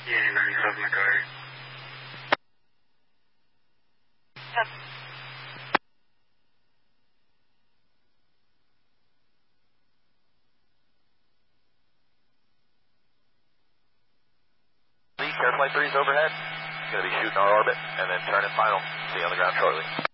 Yeah, 97 McCarty. Yep. Lee, Air Flight 3 is overhead. Going to be shooting our orbit and then turn in final. See you on the ground shortly.